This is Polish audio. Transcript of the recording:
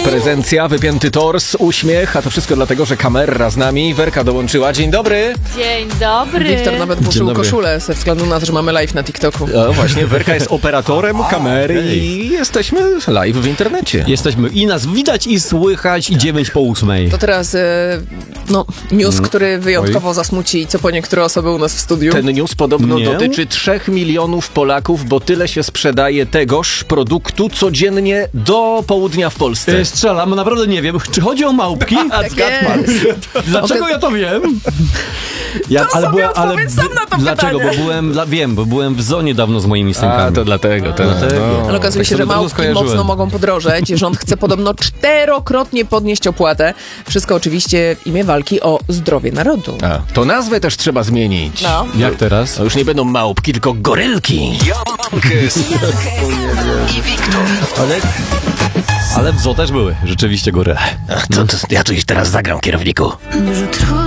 Prezencja, wypięty tors, uśmiech, a to wszystko dlatego, że kamera z nami. Werka dołączyła. Dzień dobry. Dzień dobry. Wiktor nawet włożył koszulę ze względu na to, że mamy live na TikToku. No właśnie, Werka jest operatorem kamery i jesteśmy live w internecie. Jesteśmy i nas widać i słychać i 9:08. To teraz news, który wyjątkowo zasmuci co po niektóre osoby u nas w studiu. Ten news podobno dotyczy 3 milionów Polaków, bo tyle się sprzedaje tegoż produktu codziennie do południa w Polsce. Strzelam, naprawdę nie wiem, czy chodzi o małpki? Dlaczego ja to wiem? Odpowiedz sam na to dlaczego? pytanie. Bo byłem w zonie dawno z moimi synkami. A, to dlatego. Ale okazuje się, że małpki mocno mogą podrożeć. Rząd chce podobno 4-krotnie podnieść opłatę. Wszystko oczywiście w imię walki o zdrowie narodu. A, to nazwę też trzeba zmienić. No. Jak teraz? To już nie będą małpki, tylko gorylki. I Wiktor. Ale w zoo też były rzeczywiście góry. Ja tu już teraz zagram, kierowniku.